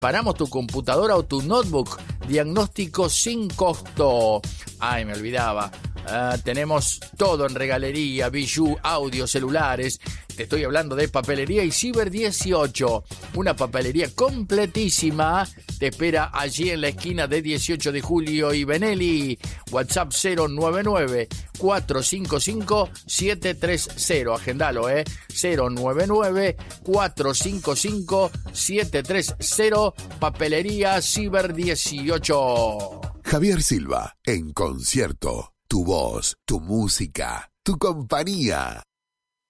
reparamos tu computadora o tu notebook. Diagnóstico sin costo. Ay, me olvidaba. Tenemos todo en regalería, bijou, audio, celulares. Te estoy hablando de Papelería y Ciber 18. Una papelería completísima. Te espera allí en la esquina de 18 de julio y Benelli. WhatsApp 099-455-730. Agendalo, 099-455-730. Papelería Ciber 18. Javier Silva, en concierto. Tu voz, tu música, tu compañía.